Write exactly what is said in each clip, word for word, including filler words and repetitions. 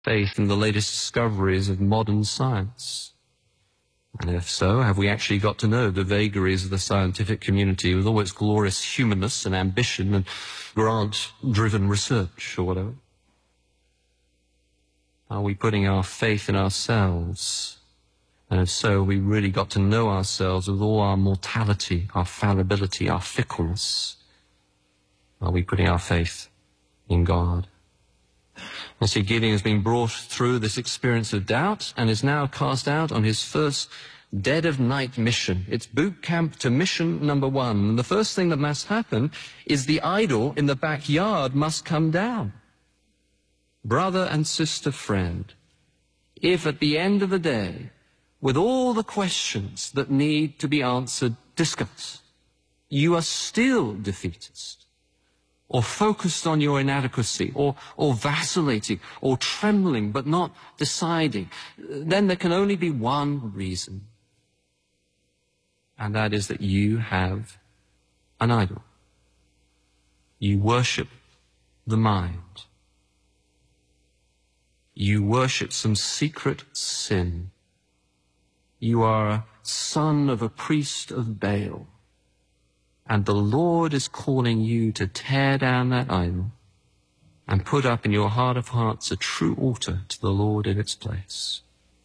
faith in the latest discoveries of modern science? And if so, have we actually got to know the vagaries of the scientific community with all its glorious humanness and ambition and grant-driven research or whatever? Are we putting our faith in ourselves? And if so, we really got to know ourselves with all our mortality, our fallibility, our fickleness. Are we putting our faith in God? You see, Gideon has been brought through this experience of doubt and is now cast out on his first dead of night mission. It's boot camp to mission number one. And the first thing that must happen is the idol in the backyard must come down. Brother and sister friend, if at the end of the day, with all the questions that need to be answered discussed, you are still defeatist, or focused on your inadequacy, or, or vacillating, or trembling, but not deciding, then there can only be one reason. And that is that you have an idol. You worship the mind. You worship some secret sin. You are a son of a priest of Baal. And the Lord is calling you to tear down that idol and put up in your heart of hearts a true altar to the Lord in its place.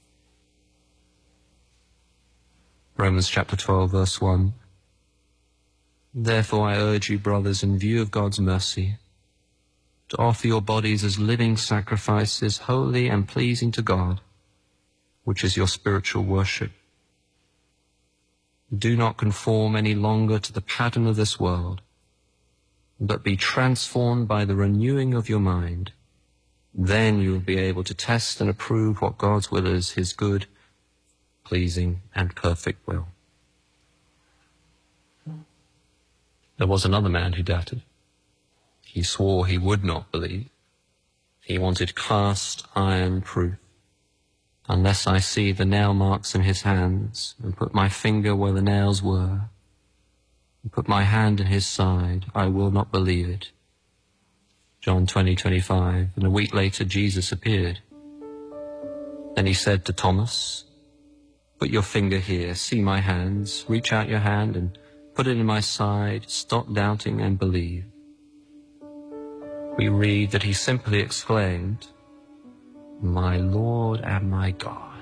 Romans chapter twelve, verse one. Therefore I urge you, brothers, in view of God's mercy, to offer your bodies as living sacrifices, holy and pleasing to God, which is your spiritual worship. Do not conform any longer to the pattern of this world, but be transformed by the renewing of your mind. Then you will be able to test and approve what God's will is, his good, pleasing, and perfect will. There was another man who doubted. He swore he would not believe. He wanted cast iron proof. Unless I see the nail marks in his hands, and put my finger where the nails were, and put my hand in his side, I will not believe it. John twenty, twenty-five. And a week later, Jesus appeared. Then he said to Thomas, put your finger here, see my hands, reach out your hand and put it in my side, stop doubting and believe. We read that he simply exclaimed, my Lord and my God.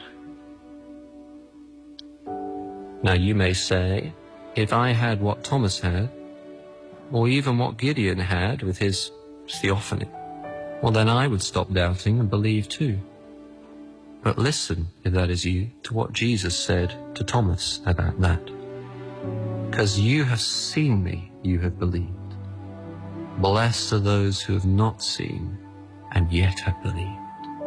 Now you may say, if I had what Thomas had, or even what Gideon had with his theophany, well then I would stop doubting and believe too. But listen, if that is you, to what Jesus said to Thomas about that. Because you have seen me, you have believed. Blessed are those who have not seen and yet have believed.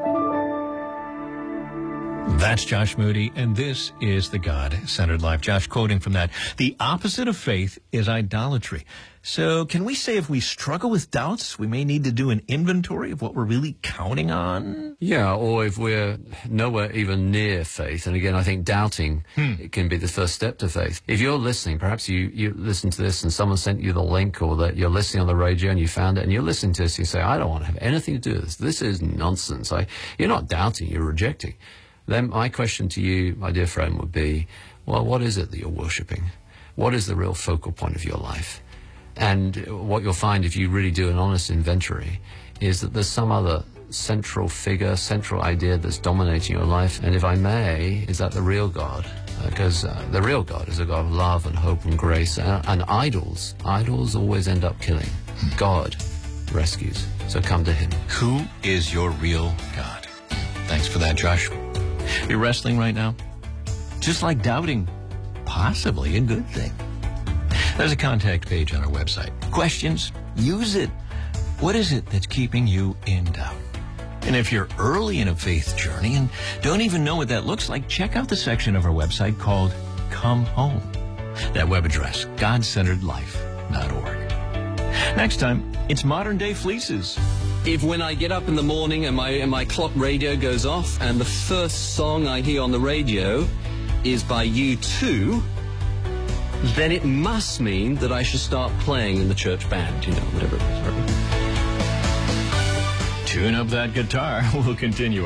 That's Josh Moody, and this is the God-Centered Life. Josh quoting from that. The opposite of faith is idolatry. So can we say if we struggle with doubts, we may need to do an inventory of what we're really counting on? Yeah, or if we're nowhere even near faith. And again, I think doubting hmm. it can be the first step to faith. If you're listening, perhaps you, you listen to this and someone sent you the link, or that you're listening on the radio and you found it and you're listening to this and you say, I don't want to have anything to do with this. This is nonsense. I, you're not doubting, you're rejecting. Then my question to you, my dear friend, would be, well, what is it that you're worshipping? What is the real focal point of your life? And what you'll find if you really do an honest inventory is that there's some other central figure, central idea that's dominating your life. And if I may, is that the real God? Because uh, the real God is a God of love and hope and grace. And, and idols, idols always end up killing. God rescues. So come to him. Who is your real God? Thanks for that, Josh. You're wrestling right now? Just like doubting, possibly a good thing. There's a contact page on our website. Questions? Use it. What is it that's keeping you in doubt? And if you're early in a faith journey and don't even know what that looks like, check out the section of our website called Come Home. That web address, god centered life dot org. Next time, it's Modern Day Fleeces. If when I get up in the morning and my, and my clock radio goes off and the first song I hear on the radio is by U two, then it must mean that I should start playing in the church band, you know, whatever it is. Tune up that guitar. We'll continue